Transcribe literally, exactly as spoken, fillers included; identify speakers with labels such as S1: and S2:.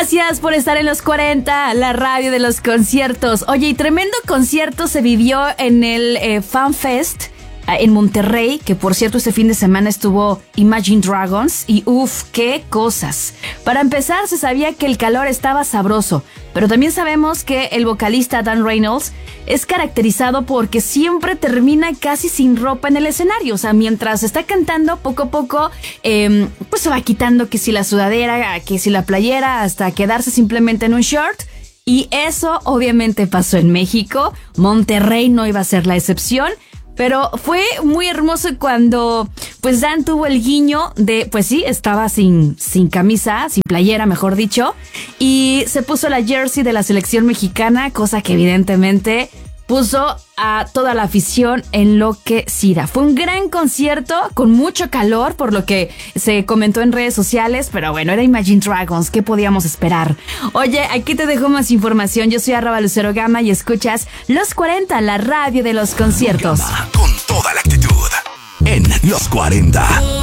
S1: Gracias por estar en los cuarenta, la radio de los conciertos. Oye, y tremendo concierto se vivió en el eh, Fan Fest en Monterrey, que por cierto este fin de semana estuvo Imagine Dragons y uff, qué cosas. Para empezar, se sabía que el calor estaba sabroso, pero también sabemos que el vocalista Dan Reynolds es caracterizado porque siempre termina casi sin ropa en el escenario. O sea, mientras está cantando, poco a poco eh, pues se va quitando que si la sudadera, que si la playera, hasta quedarse simplemente en un short. Y eso obviamente pasó en México. Monterrey no iba a ser la excepción. Pero fue muy hermoso cuando pues Dan tuvo el guiño de, pues sí, estaba sin, sin camisa, sin playera, mejor dicho, y se puso la jersey de la selección mexicana, cosa que evidentemente puso a toda la afición enloquecida. Fue un gran concierto con mucho calor, por lo que se comentó en redes sociales, pero bueno, era Imagine Dragons, ¿qué podíamos esperar? Oye, aquí te dejo más información. Yo soy arroba Lucero Gama y escuchas Los cuarenta, la radio de los conciertos.
S2: Con toda la actitud en Los cuarenta.